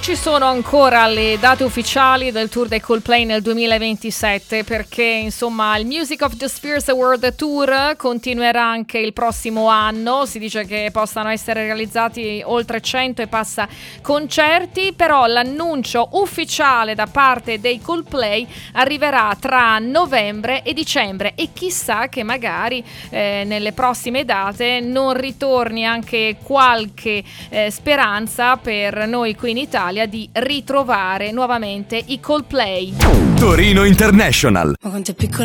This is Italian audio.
ci sono ancora le date ufficiali del tour dei Coldplay nel 2027, perché insomma il Music of the Spheres World Tour continuerà anche il prossimo anno. Si dice che possano essere realizzati oltre 100 e passa concerti, però l'annuncio ufficiale da parte dei Coldplay arriverà tra novembre e dicembre, e chissà che magari nelle prossime date non ritorni anche qualche speranza per noi qui in Italia di ritrovare nuovamente i Coldplay. Torino International. Ma quanto è piccola